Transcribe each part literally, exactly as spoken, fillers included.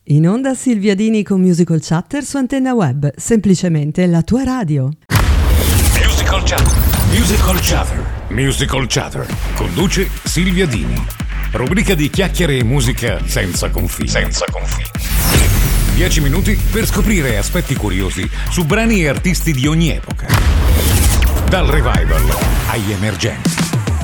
In onda Silvia Dini con Musical Chatter su Antenna Web, semplicemente la tua radio. Musical Chatter, Musical Chatter, Musical Chatter. Conduce Silvia Dini. Rubrica di chiacchiere e musica senza confini. Senza confini. Dieci minuti per scoprire aspetti curiosi su brani e artisti di ogni epoca. Dal revival agli emergenti.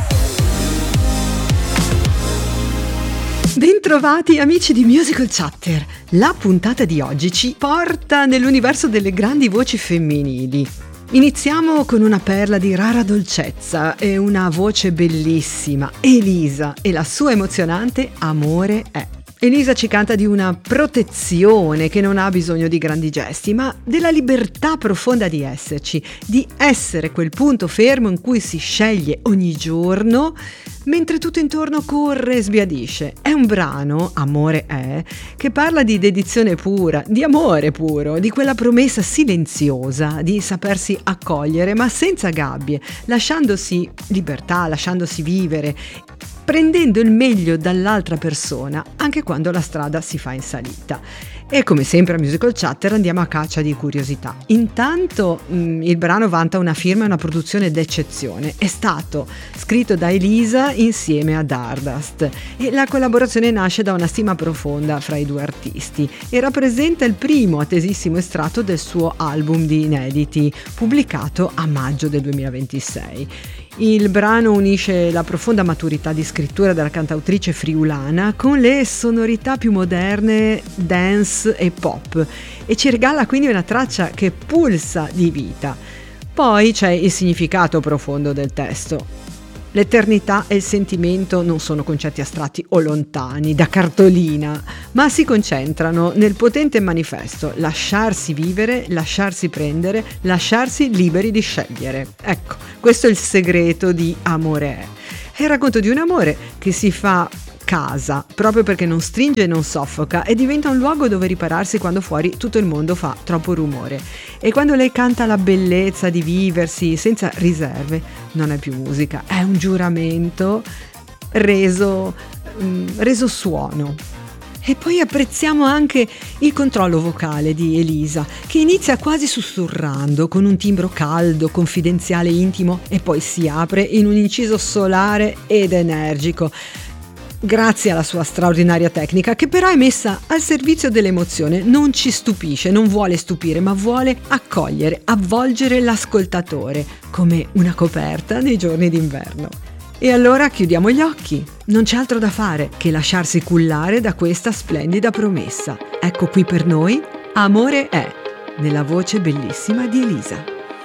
Bentrovati amici di Musical Chatter. La puntata di oggi ci porta nell'universo delle grandi voci femminili. Iniziamo con una perla di rara dolcezza e una voce bellissima, Elisa, e la sua emozionante Amore è. Elisa ci canta di una protezione che non ha bisogno di grandi gesti, ma della libertà profonda di esserci, di essere quel punto fermo in cui si sceglie ogni giorno, mentre tutto intorno corre e sbiadisce. È un brano, Amore è, che parla di dedizione pura, di amore puro, di quella promessa silenziosa di sapersi accogliere, ma senza gabbie, lasciandosi libertà, lasciandosi vivere, prendendo il meglio dall'altra persona anche quando la strada si fa in salita. E come sempre a Musical Chatter andiamo a caccia di curiosità. Intanto mh, il brano vanta una firma e una produzione d'eccezione. È stato scritto da Elisa insieme a Dardust e la collaborazione nasce da una stima profonda fra i due artisti e rappresenta il primo attesissimo estratto del suo album di inediti pubblicato a maggio del duemilaventisei. Il brano unisce la profonda maturità di scrittura della cantautrice friulana con le sonorità più moderne, dance e pop, e ci regala quindi una traccia che pulsa di vita. Poi c'è il significato profondo del testo. L'eternità e il sentimento non sono concetti astratti o lontani, da cartolina, ma si concentrano nel potente manifesto: lasciarsi vivere, lasciarsi prendere, lasciarsi liberi di scegliere. Ecco, questo è il segreto di Amore è. È il racconto di un amore che si fa casa, proprio perché non stringe e non soffoca, e diventa un luogo dove ripararsi quando fuori tutto il mondo fa troppo rumore. E quando lei canta la bellezza di viversi senza riserve, non è più musica, è un giuramento reso, mm, reso suono. E poi apprezziamo anche il controllo vocale di Elisa, che inizia quasi sussurrando, con un timbro caldo, confidenziale, intimo, e poi si apre in un inciso solare ed energico, grazie alla sua straordinaria tecnica, che però è messa al servizio dell'emozione. Non ci stupisce, non vuole stupire, ma vuole accogliere, avvolgere l'ascoltatore come una coperta nei giorni d'inverno. E allora chiudiamo gli occhi, non c'è altro da fare che lasciarsi cullare da questa splendida promessa. Ecco qui per noi Amore è, nella voce bellissima di Elisa.